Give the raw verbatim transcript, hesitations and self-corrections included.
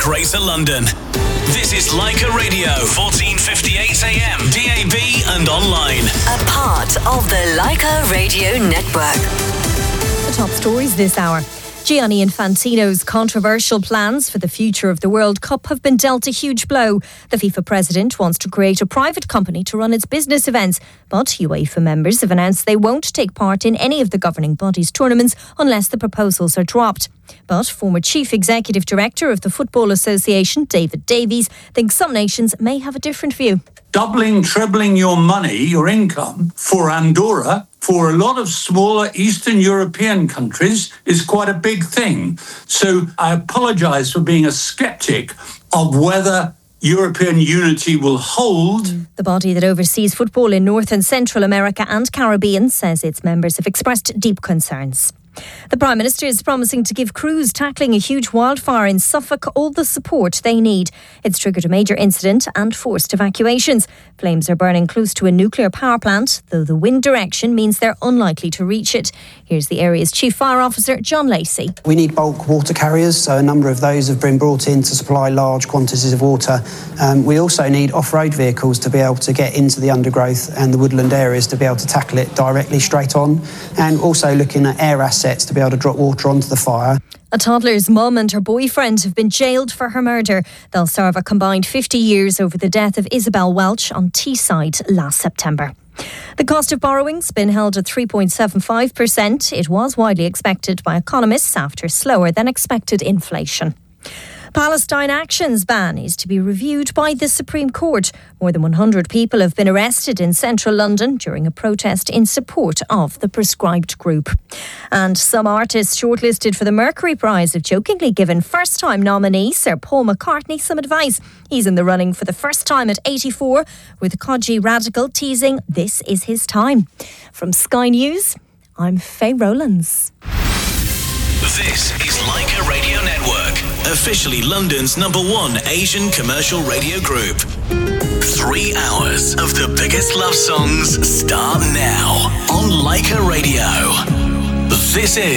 Greater London. This is Leica Radio, fourteen fifty-eight A M, D A B and online. A part of the Leica Radio Network. The top stories this hour. Gianni Infantino's controversial plans for the future of the World Cup have been dealt a huge blow. The FIFA president wants to create a private company to run its business events, but UEFA members have announced they won't take part in any of the governing body's tournaments unless the proposals are dropped. But former Chief Executive Director of the Football Association, David Davies, thinks some nations may have a different view. Doubling, trebling your money, your income, for Andorra, for a lot of smaller Eastern European countries, is quite a big thing. So I apologise for being a sceptic of whether European unity will hold. The body that oversees football in North and Central America and Caribbean says its members have expressed deep concerns. The Prime Minister is promising to give crews tackling a huge wildfire in Suffolk all the support they need. It's triggered a major incident and forced evacuations. Flames are burning close to a nuclear power plant, though the wind direction means they're unlikely to reach it. Here's the area's Chief Fire Officer, John Lacey. We need bulk water carriers, so a number of those have been brought in to supply large quantities of water. Um, we also need off-road vehicles to be able to get into the undergrowth and the woodland areas to be able to tackle it directly straight on, and also looking at air assets to be able to drop water onto the fire. A toddler's mum and her boyfriend have been jailed for her murder. They'll serve a combined fifty years over the death of Isabel Welch on Teesside last September. The cost of borrowing's been held at three point seven five percent. It was widely expected by economists after slower than expected inflation. Palestine Action's ban is to be reviewed by the Supreme Court. More than one hundred people have been arrested in central London during a protest in support of the proscribed group. And some artists shortlisted for the Mercury Prize have jokingly given first-time nominee Sir Paul McCartney some advice. He's in the running for the first time at eighty-four, with Koji Radical teasing this is his time. From Sky News, I'm Faye Rowlands. This is Leica Radio Network, officially London's number one Asian commercial radio group. Three hours of the biggest love songs start now on Leica Radio. This is